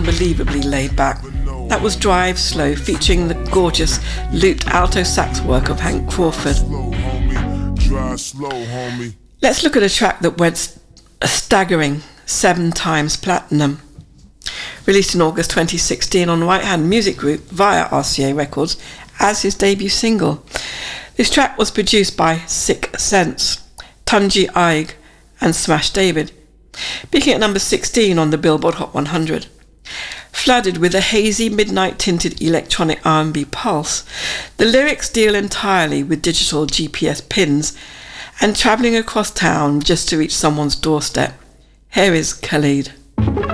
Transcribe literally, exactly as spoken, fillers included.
unbelievably laid back. That was Drive Slow, featuring the gorgeous lute alto sax work of Hank Crawford. Let's look at a track that went a staggering seven times platinum. Released in August twenty sixteen on Right Hand Music Group via R C A Records as his debut single. This track was produced by Sick Sense, Tunji Aig and Smash David, peaking at number sixteen on the Billboard Hot one hundred. Flooded with a hazy, midnight-tinted electronic R and B pulse, the lyrics deal entirely with digital G P S pins and travelling across town just to reach someone's doorstep. Here is Khalid.